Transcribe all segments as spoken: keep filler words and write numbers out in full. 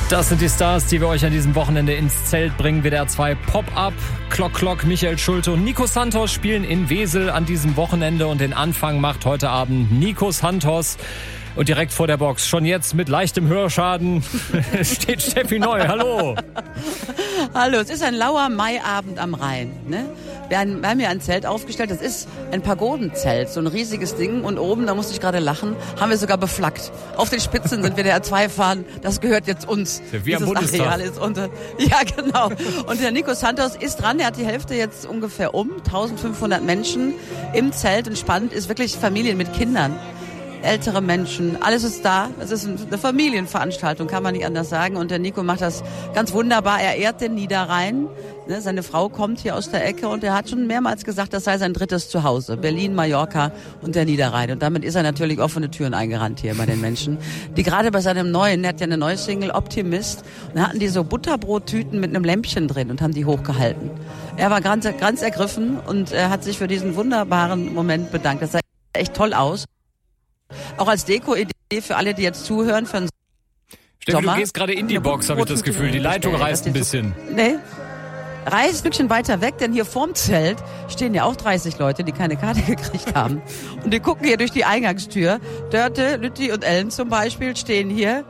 Das sind die Stars, die wir euch an diesem Wochenende ins Zelt bringen. W D R zwei Pop-Up, Klock Klock, Michael Schulte und Nico Santos spielen in Wesel an diesem Wochenende. Und den Anfang macht heute Abend Nico Santos. Und direkt vor der Box, schon jetzt mit leichtem Hörschaden, steht Steffi Neu. Hallo. Hallo, es ist ein lauer Maiabend am Rhein. Ne? Wir haben hier ein Zelt aufgestellt, das ist ein Pagodenzelt, so ein riesiges Ding. Und oben, da musste ich gerade lachen, haben wir sogar beflaggt. Auf den Spitzen sind wir der R zwei fahren, das gehört jetzt uns. Ja, wie am Bundestag. Areal ist unter, ja, genau. Und der Nico Santos ist dran, der hat die Hälfte jetzt ungefähr um, eintausendfünfhundert Menschen im Zelt. Und spannend ist wirklich Familien mit Kindern. Ältere Menschen, alles ist da. Es ist eine Familienveranstaltung, kann man nicht anders sagen. Und der Nico macht das ganz wunderbar. Er ehrt den Niederrhein. Ne, seine Frau kommt hier aus der Ecke und er hat schon mehrmals gesagt, das sei sein drittes Zuhause. Berlin, Mallorca und der Niederrhein. Und damit ist er natürlich offene Türen eingerannt hier bei den Menschen. Die gerade bei seinem neuen, er hat ja eine neue Single, Optimist, und da hatten die so Butterbrottüten mit einem Lämpchen drin und haben die hochgehalten. Er war ganz, ganz ergriffen und er hat sich für diesen wunderbaren Moment bedankt. Das sah echt toll aus. Auch als Deko-Idee für alle, die jetzt zuhören, für den Steffi, Sommer. Du gehst gerade in die Box, habe ich das Gefühl. Die Leitung reißt ein bisschen. Nee, reißt ein Stückchen weiter weg, denn hier vorm Zelt stehen ja auch dreißig Leute, die keine Karte gekriegt haben. Und die gucken hier durch die Eingangstür. Dörte, Lütti und Ellen zum Beispiel stehen hier.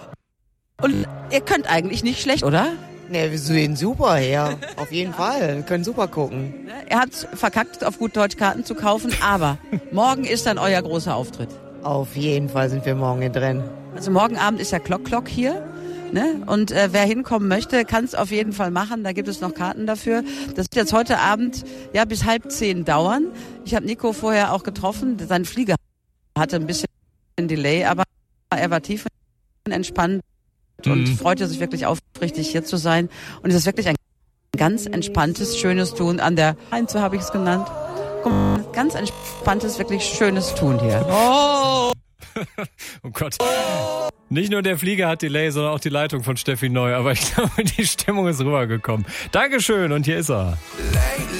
Und ihr könnt eigentlich nicht schlecht, oder? Ne, wir sehen super her. Auf jeden Fall. Wir können super gucken. Er hat verkackt, auf gut Deutsch Karten zu kaufen, aber morgen ist dann euer großer Auftritt. Auf jeden Fall sind wir morgen hier drin. Also morgen Abend ist ja Klock Klock hier. Ne? Und äh, wer hinkommen möchte, kann es auf jeden Fall machen. Da gibt es noch Karten dafür. Das wird jetzt heute Abend ja bis halb zehn dauern. Ich habe Nico vorher auch getroffen. Sein Flieger hatte ein bisschen Delay, aber er war tief entspannt und mhm. freute sich wirklich aufrichtig, hier zu sein. Und es ist wirklich ein ganz entspanntes, schönes Tun an der Rhein, so habe ich es genannt. Ganz entspanntes, wirklich schönes Tun hier. Oh, oh Gott. Nicht nur der Flieger hat Delay, sondern auch die Leitung von Steffi Neu. Aber ich glaube, die Stimmung ist rübergekommen. Dankeschön und hier ist er.